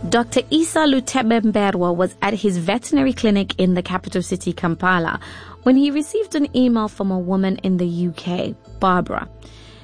Dr. Isa Lutebemberwa was at his veterinary clinic in the capital city, Kampala, when he received an email from a woman in the UK, Barbara.